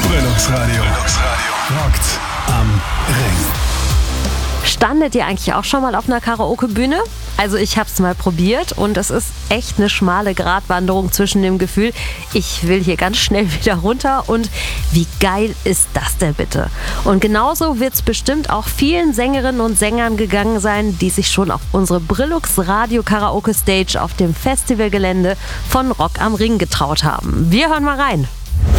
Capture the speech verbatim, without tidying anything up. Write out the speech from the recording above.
Brilux Radio. Rockt am Ring. Standet ihr eigentlich auch schon mal auf einer Karaoke-Bühne? Also ich habe es mal probiert und es ist echt eine schmale Gratwanderung zwischen dem Gefühl, ich will hier ganz schnell wieder runter und wie geil ist das denn bitte? Und genauso wird es bestimmt auch vielen Sängerinnen und Sängern gegangen sein, die sich schon auf unsere Brilux Radio Karaoke Stage auf dem Festivalgelände von Rock am Ring getraut haben. Wir hören mal rein.